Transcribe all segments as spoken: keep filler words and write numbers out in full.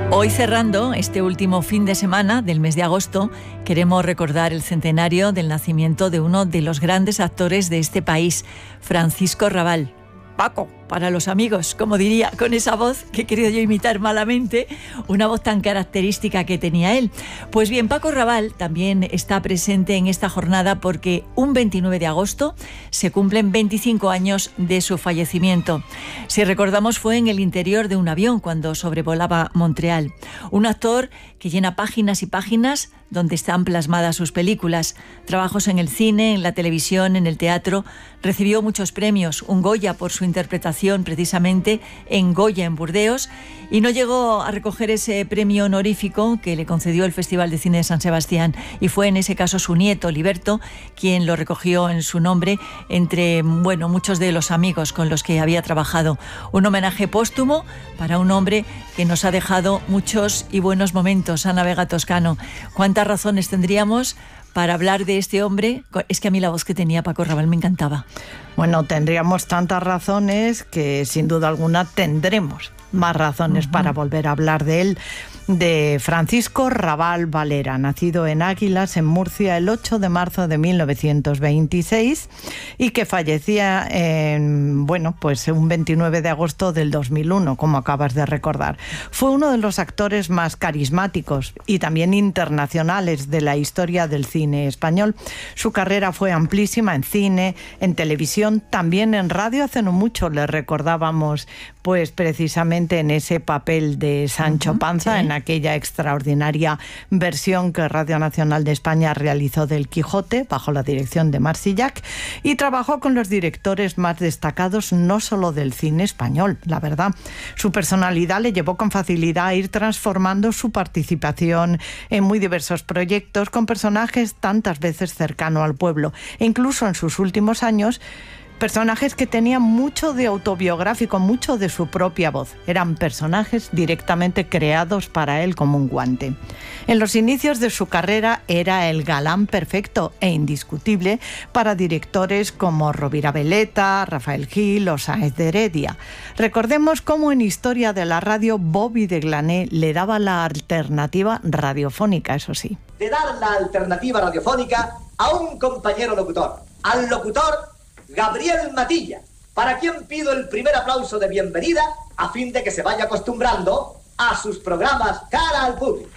Hoy, cerrando este último fin de semana del mes de agosto, queremos recordar el centenario del nacimiento de uno de los grandes actores de este país, Francisco Rabal. Paco, para los amigos, como diría, con esa voz que he querido yo imitar malamente, una voz tan característica que tenía él. Pues bien, Paco Rabal también está presente en esta jornada porque un veintinueve de agosto se cumplen veinticinco años de su fallecimiento. Si recordamos, fue en el interior de un avión cuando sobrevolaba Montreal. Un actor que llena páginas y páginas donde están plasmadas sus películas, trabajos en el cine, en la televisión, en el teatro. Recibió muchos premios, un Goya por su interpretación precisamente en Goya en Burdeos, y no llegó a recoger ese premio honorífico que le concedió el Festival de Cine de San Sebastián, y fue en ese caso su nieto, Liberto, quien lo recogió en su nombre entre, bueno, muchos de los amigos con los que había trabajado. Un homenaje póstumo para un hombre que nos ha dejado muchos y buenos momentos. Ana Vega Toscano, ¿cuántas razones tendríamos para hablar de este hombre? Es que a mí la voz que tenía Paco Rabal me encantaba. Bueno, tendríamos tantas razones que sin duda alguna tendremos más razones uh-huh. para volver a hablar de él, de Francisco Rabal Valera, nacido en Águilas, en Murcia, el ocho de marzo de mil novecientos veintiséis, y que fallecía en, bueno, pues un veintinueve de agosto del dos mil uno, como acabas de recordar. Fue uno de los actores más carismáticos y también internacionales de la historia del cine español. Su carrera fue amplísima en cine, en televisión, también en radio. Hace no mucho le recordábamos, pues precisamente en ese papel de Sancho Panza, uh-huh, sí. en aquella extraordinaria versión que Radio Nacional de España realizó del Quijote, bajo la dirección de Marsillac, y trabajó con los directores más destacados no solo del cine español, la verdad. Su personalidad le llevó con facilidad a ir transformando su participación en muy diversos proyectos con personajes tantas veces cercanos al pueblo, e incluso en sus últimos años personajes que tenían mucho de autobiográfico, mucho de su propia voz. Eran personajes directamente creados para él como un guante. En los inicios de su carrera era el galán perfecto e indiscutible para directores como Rovira Veleta, Rafael Gil o Sáenz de Heredia. Recordemos cómo en Historia de la Radio Bobby de Glané le daba la alternativa radiofónica, eso sí. De dar la alternativa radiofónica a un compañero locutor, al locutor Gabriel Matilla, para quien pido el primer aplauso de bienvenida a fin de que se vaya acostumbrando a sus programas cara al público.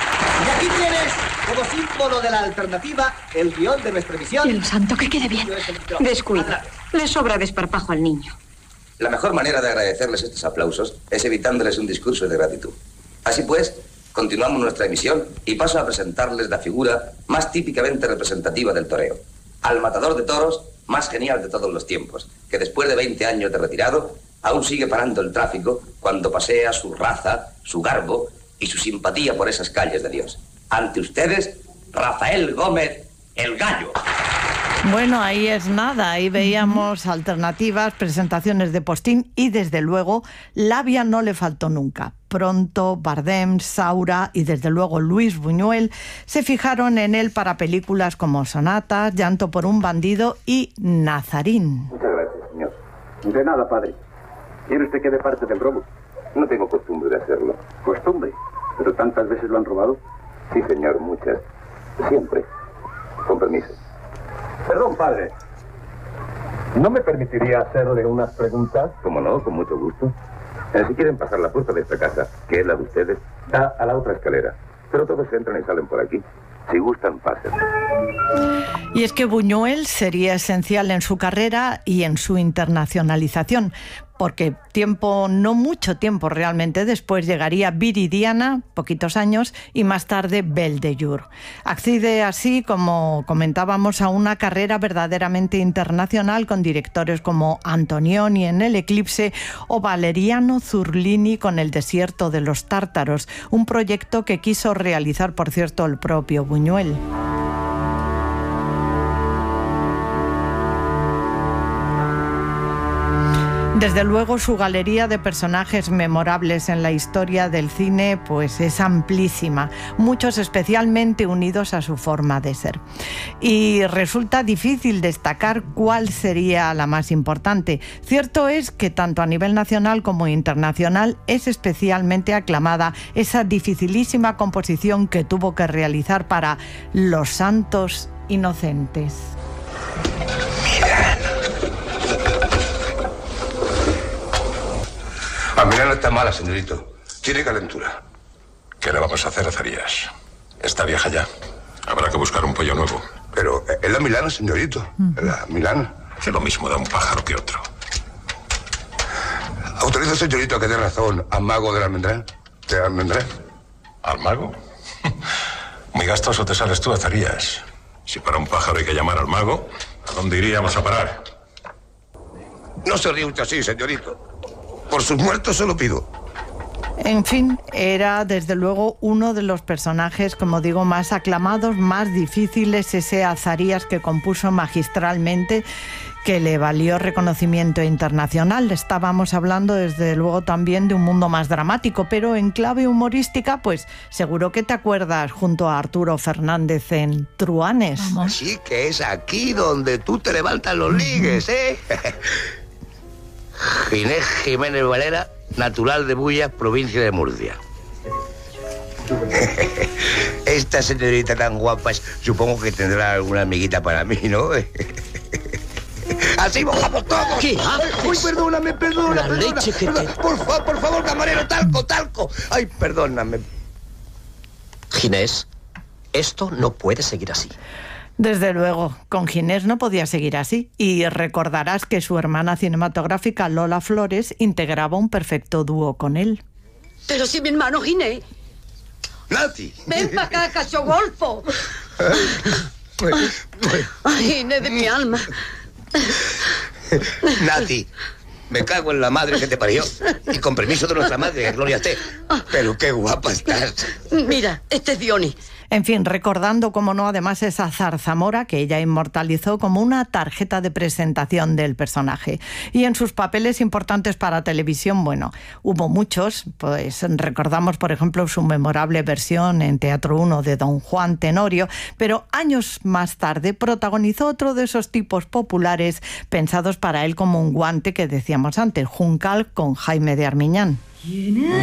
Y aquí tienes, como símbolo de la alternativa, el guión de nuestra emisión. Cielo santo, que quede bien. Descuida, le sobra desparpajo al niño. La mejor manera de agradecerles estos aplausos es evitándoles un discurso de gratitud. Así pues, continuamos nuestra emisión y paso a presentarles la figura más típicamente representativa del toreo, al matador de toros más genial de todos los tiempos, que después de veinte años de retirado aún sigue parando el tráfico cuando pasea su raza, su garbo y su simpatía por esas calles de Dios. Ante ustedes, Rafael Gómez, el Gallo. Bueno, ahí es nada, ahí veíamos alternativas, presentaciones de postín y desde luego labia no le faltó nunca. Pronto Bardem, Saura y desde luego Luis Buñuel se fijaron en él para películas como Sonatas, Llanto por un bandido y Nazarín. Muchas gracias, señor. De nada, padre. ¿Quiere usted que de parte del robo? No tengo costumbre de hacerlo. ¿Costumbre? ¿Pero tantas veces lo han robado? Sí, señor, muchas. Siempre. Con permiso. Perdón, padre. ¿No me permitiría hacerle unas preguntas? Como no, con mucho gusto. Eh, si quieren pasar la puerta de esta casa, que es la de ustedes, da a la otra escalera. Pero todos entran y salen por aquí. Si gustan, pasen. Y es que Buñuel sería esencial en su carrera y en su internacionalización, porque tiempo, no mucho tiempo realmente después, llegaría Viridiana, poquitos años, y más tarde Belle de Jour. Accede así, como comentábamos, a una carrera verdaderamente internacional con directores como Antonioni en El Eclipse o Valeriano Zurlini con El desierto de los tártaros, un proyecto que quiso realizar, por cierto, el propio Buñuel. Desde luego su galería de personajes memorables en la historia del cine pues es amplísima, muchos especialmente unidos a su forma de ser. Y resulta difícil destacar cuál sería la más importante. Cierto es que tanto a nivel nacional como internacional es especialmente aclamada esa dificilísima composición que tuvo que realizar para Los Santos Inocentes. A Milán está mala, señorito. Tiene calentura. ¿Qué le vamos a hacer, Azarías? Está vieja ya. Habrá que buscar un pollo nuevo. Pero es la Milana, señorito. Es la Milana. Es lo mismo da un pájaro que otro. ¿Autoriza, señorito, a que dé razón al mago del almendrán? ¿De almendrán? ¿Al mago? Muy gastoso te sales tú, Azarías. Si para un pájaro hay que llamar al mago, ¿a dónde iríamos a parar? No se ríe usted así, señorito. Por sus muertos se lo pido. En fin, era desde luego uno de los personajes, como digo, más aclamados, más difíciles, ese Azarías que compuso magistralmente, que le valió reconocimiento internacional. Estábamos hablando desde luego también de un mundo más dramático, pero en clave humorística, pues seguro que te acuerdas junto a Arturo Fernández en Truanes. Así que es aquí donde tú te levantas los ligues, ¿eh? Ginés Jiménez Valera, natural de Bullas, provincia de Murcia. Esta señorita tan guapa, supongo que tendrá alguna amiguita para mí, ¿no? Así mojamos todos. ¿Qué haces? Uy, perdóname, perdona, La perdona, leche que perdona. te... Por favor, por favor, camarero, talco, talco. Ay, perdóname. Ginés, esto no puede seguir así. Desde luego, con Ginés no podía seguir así. Y recordarás que su hermana cinematográfica Lola Flores integraba un perfecto dúo con él. Pero si mi hermano Ginés... Nati. Ven para acá, cachogolfo. Ay, Ginés de mi alma. Nati, me cago en la madre que te parió. Y con permiso de nuestra madre, Gloria esté. Pero qué guapa estás. Mira, este es Diony. En fin, recordando, como no, además esa zarzamora que ella inmortalizó como una tarjeta de presentación del personaje. Y en sus papeles importantes para televisión, bueno, hubo muchos, pues recordamos, por ejemplo, su memorable versión en Teatro uno de Don Juan Tenorio, pero años más tarde protagonizó otro de esos tipos populares pensados para él como un guante que decíamos antes, Juncal con Jaime de Armiñán.